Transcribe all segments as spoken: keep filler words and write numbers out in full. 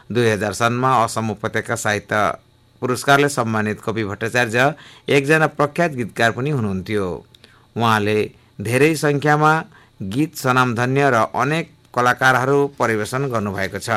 दुई हजार सनमा असम उपत्यका साहित्य पुरस्कारले सम्मानित कवि भट्टाचार्य एकजना प्रख्यात गीतकार पनि हुनुहुन्थ्यो। उहाँले धेरै सङ्ख्यामा गीत स्वनामधन्य र अनेक कलाकारहरू परिवेशन गर्नुभएको छ।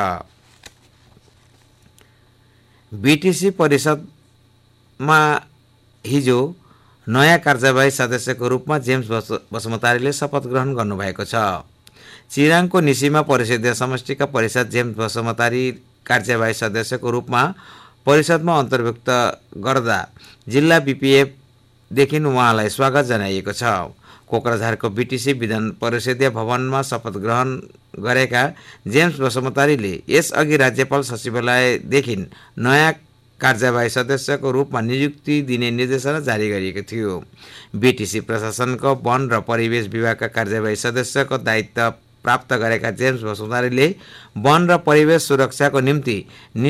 बीटीसी परिषदमा हिजो नयाँ कार्यवाही सदस्यको रूपमा जेम्स बसुमतारीले शपथ ग्रहण गर्नुभएको छ। चिराङको निसीमा परिषदीय समष्टिका परिषद जेम्स बसुमतारी कार्यवाही सदस्यको रूपमा परिषदमा अन्तर्भुक्त गर्दा जिल्ला बीपीएफदेखि उहाँलाई स्वागत जनाइएको छ। कोक्राझारको बीटीसी विधान परिषदीय भवनमा शपथ ग्रहण गरेका जेम्स बसुमतारीले यसअघि राज्यपाल सचिवालयदेखि नयाँ कार्यवाही सदस्यको रूपमा नियुक्ति दिने निर्देशना जारी गरिएको थियो। बीटीसी प्रशासनको वन र परिवेश विभागका कार्यवाही सदस्यको दायित्व प्राप्त गरेका जेम्स बसुमतारीले वन र परिवेश सुरक्षाको निम्ति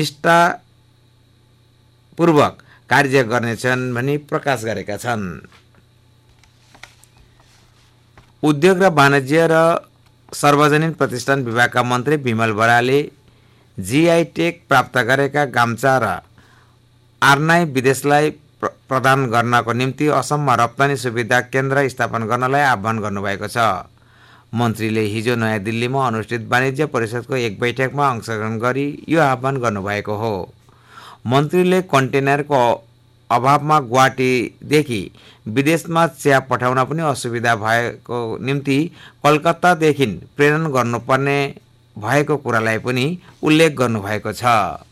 निष्ठापूर्वक कार्य गर्नेछन् भनी प्रकाश गरेका छन्। उद्योग र वाणिज्य र सार्वजनिक प्रतिष्ठान विभागका मन्त्री विमल बराले जीआई टेग प्राप्त गरेका गाम्चा र आर्नाई विदेशलाई प्रदान गर्नको निम्ति असममा रप्तानी सुविधा केन्द्र स्थापना गर्नलाई आह्वान गर्नुभएको छ। मन्त्रीले हिजो नयाँ दिल्लीमा अनुष्ठित वाणिज्य परिषदको एक बैठकमा अंशग्रहण गरी यो आह्वान गर्नुभएको हो। मन्त्रीले कन्टेनरको अभावमा गुवाहाटीदेखि विदेशमा चिया पठाउन पनि असुविधा भएको निम्ति कलकत्तादेखि प्रेरण गर्नुपर्ने भएको कुरालाई पनि उल्लेख गर्नुभएको छ।